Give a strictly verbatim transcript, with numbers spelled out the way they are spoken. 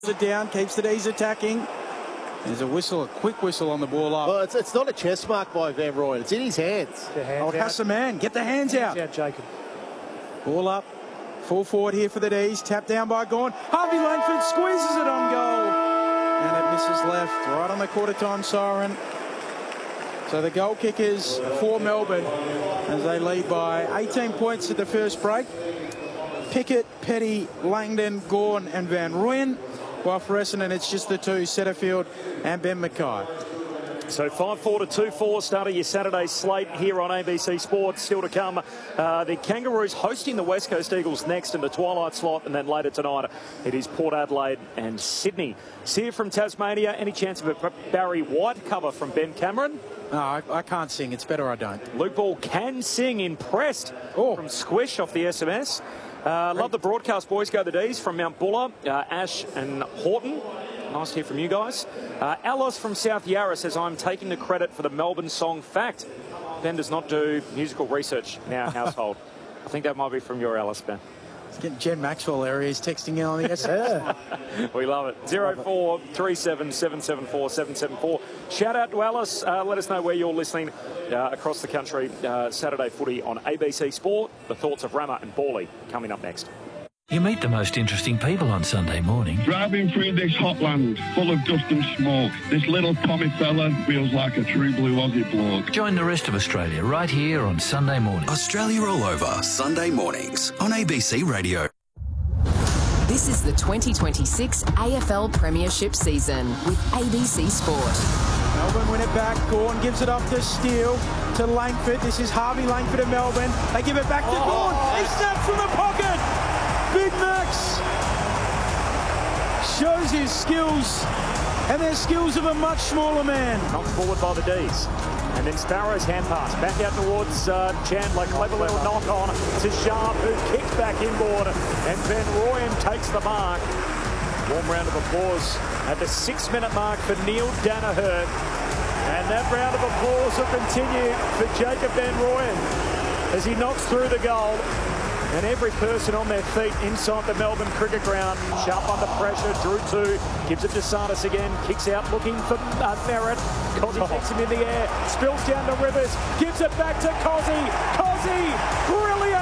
it down, keeps the D's attacking. There's a whistle, a quick whistle on the ball up. Well, it's, it's not a chest mark by Van Rooyen. It's in his hands. Oh, Hassaman, get the hands, hands out. out, Jacob. Ball up. Full forward here for the D's. Tapped down by Gawn. Harvey Langford squeezes it on goal. And it misses left, right on the quarter time siren. So the goal kickers for Melbourne as they lead by eighteen points at the first break. Pickett, Petty, Langdon, Gawn and Van Rooyen. While for Essendon, it's just the two, Setterfield and Ben Mackay. So five four to two four, starting your Saturday slate here on A B C Sports. Still to come, uh, the Kangaroos hosting the West Coast Eagles next in the twilight slot, and then later tonight it is Port Adelaide and Sydney. Sia from Tasmania, any chance of a Barry White cover from Ben Cameron? No, I, I can't sing. It's better I don't. Luke Ball can sing, impressed oh. from Squish off the S M S. Uh, love the broadcast, boys. Go the D's from Mount Buller, uh, Ash and Horton. Nice to hear from you guys. Uh, Alice from South Yarra says, I'm taking the credit for the Melbourne song fact. Ben does not do musical research in our household. I think that might be from your Alice, Ben. It's getting Jen Maxwell there. He's texting in on the S M S. We love it. zero four three seven seven seven four seven seven four. Shout out to Alice. Uh, let us know where you're listening uh, across the country. Uh, Saturday footy on A B C Sport. The thoughts of Rama and Bawley coming up next. You meet the most interesting people on Sunday morning. Driving through this hot land full of dust and smoke, this little Tommy fella feels like a true blue Aussie bloke. Join the rest of Australia right here on Sunday morning. Australia all over, Sunday mornings on A B C Radio. This is the twenty twenty-six A F L Premiership season with A B C Sport. Melbourne win it back. Gawn gives it off to Steele, to Langford. This is Harvey Langford of Melbourne. They give it back to oh, Gawn. He snaps from the pocket. Big Max shows his skills, and they're skills of a much smaller man. Knocked forward by the D's. And then Sparrow's hand pass back out towards uh, Chandler. Clever little knock on to Sharp, who kicks back inboard. And Van Rooyen takes the mark. Warm round of applause at the six-minute mark for Neil Danaher. And that round of applause will continue for Jacob Van Rooyen as he knocks through the goal. And every person on their feet inside the Melbourne cricket ground. Sharp under pressure, drew two, gives it to Sardis again, kicks out looking for uh, Merritt. Cozzy takes him in the air, spills down to Rivers, gives it back to Cozzy. Cozzy, brilliant!